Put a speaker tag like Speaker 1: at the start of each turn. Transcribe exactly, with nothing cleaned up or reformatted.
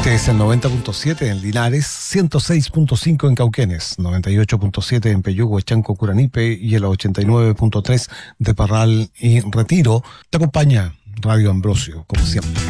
Speaker 1: Este es el noventa punto siete en Linares, ciento seis punto cinco en Cauquenes, noventa y ocho punto siete en Peyúgue, Chanco, Curanipe y el ochenta y nueve punto tres de Parral y Retiro. Te acompaña Radio Ambrosio, como siempre.